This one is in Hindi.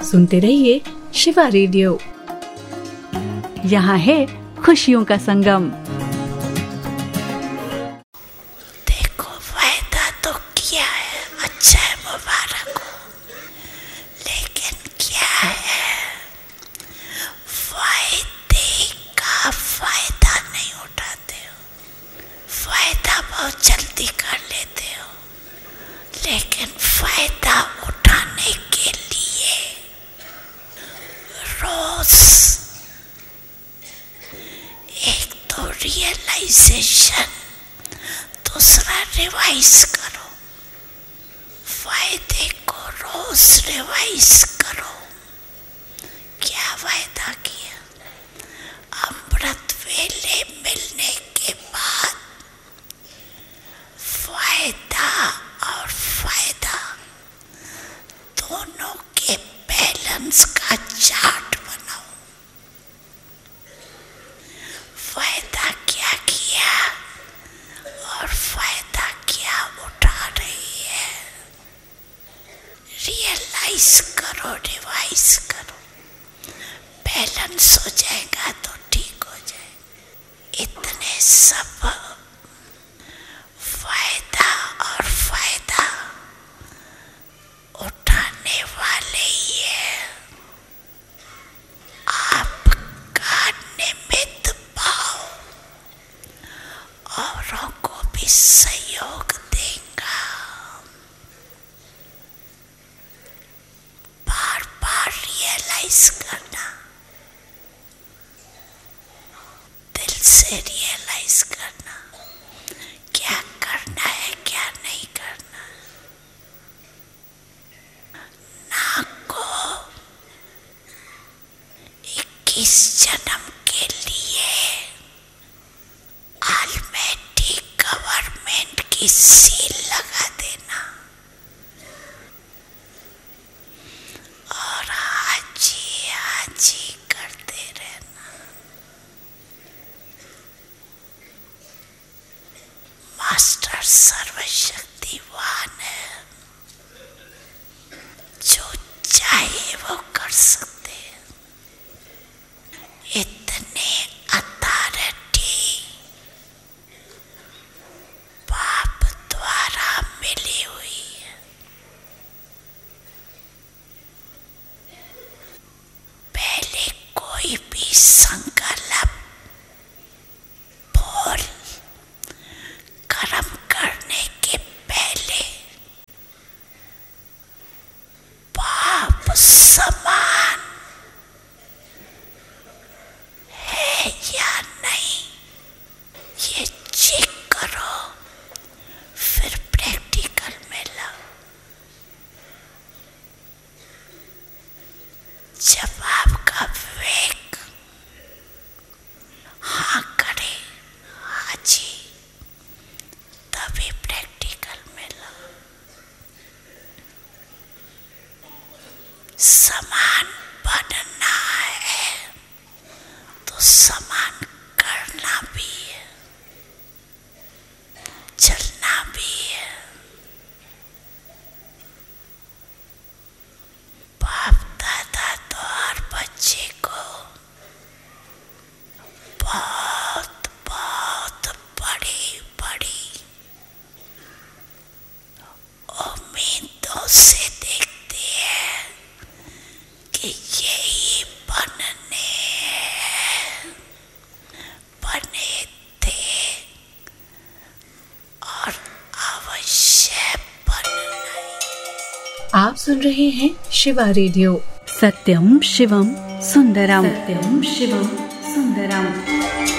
सुनते रहिए शिवा रेडियो। यहाँ है खुशियों का संगम। देखो वायदा तो किया है, अच्छा है, मुबारक हो, लेकिन क्या है, वायदे का फायदा नहीं उठाते हो। फायदा बहुत जल्दी कर लेते हो, लेकिन फायदा उठाने के लिए रोज एक तो रियलाइजेशन, दूसरा रिवाइज करो। वायदे को रोज रिवाइज करो। क्या वायदा किया? अमृत वेले मिलने के बाद वायदा और फायदा दोनों के बैलेंस का चार्ट बनाओ। फायदा क्या किया और फायदा क्या उठा रही है, रियलाइज करो, रिवाइज करो। बैलेंस हो जाएगा तो ठीक हो जाएगा। इतने सब वायदा और फायदा उठाने वाले ही है। आपका निमित्त भाव औरों को भी सहयोग देगा। बार बार रियलाइज करना, दिल से रियलाइज करना, क्या करना है, क्या नहीं करना। ना को 21 जन्म के लिए ऑलमाइटी गवर्नमेंट की सील लगा देना और हाजी हाजी करते रहना। मास्टर सर्वशक्तिवान है, जो चाहे वो कर सकते हैं। इतने अथॉरिटी बाप द्वारा मिली हुई है। पहले कोई भी संकल्प बोल कर्म करने के पहले बाप समान है या नहीं, ये चेक करो, फिर प्रैक्टिकल में लाओ। जब आपका विवेक हाँ करे, हाजी, तभी प्रैक्टिकल में लाओ। समान बनना है तो समान करना भी है, चलना भी है। बाप दादा तो हर बच्चे को बहुत बहुत बड़ी बड़ी उम्मीदों से देखते हैं कि यही बने थे और अवश्य बनना। आप सुन रहे हैं शिवा रेडियो। सत्यम शिवम सुंदरम। सत्यम शिवम सुंदरम।